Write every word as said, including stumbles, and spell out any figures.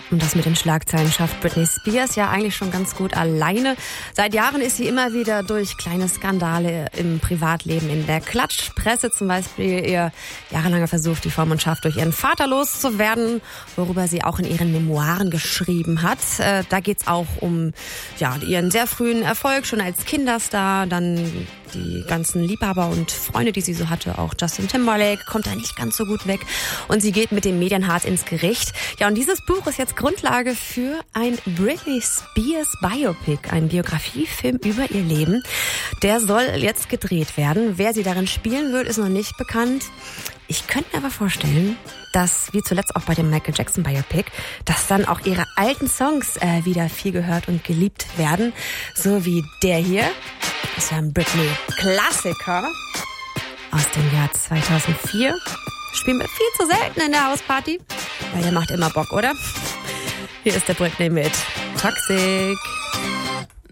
Und das mit den Schlagzeilen schafft Britney Spears ja eigentlich schon ganz gut alleine. Seit Jahren ist sie immer wieder durch kleine Skandale im Privatleben in der Klatschpresse, zum Beispiel ihr jahrelanger Versuch, die Vormundschaft durch ihren Vater loszuwerden, worüber sie auch in ihren Memoiren geschrieben hat. Äh, da geht's auch um ja ihren sehr frühen Erfolg schon als Kinderstar, dann die ganzen Liebhaber und Freunde, die sie so hatte. Auch Justin Timberlake kommt da nicht ganz so gut weg. Und sie geht mit dem Medienharz ins Gericht. Ja, und dieses Buch ist jetzt Grundlage für ein Britney Spears Biopic, ein Biografiefilm über ihr Leben. Der soll jetzt gedreht werden. Wer sie darin spielen wird, ist noch nicht bekannt. Ich könnte mir aber vorstellen, dass, wie zuletzt auch bei dem Michael Jackson Biopic, dass dann auch ihre alten Songs äh, wieder viel gehört und geliebt werden. So wie der hier. Das ist ja ein Britney-Klassiker aus dem Jahr zweitausendvier. Spielen wir viel zu selten in der Hausparty, weil der macht immer Bock, oder? Hier ist der Britney mit Toxic.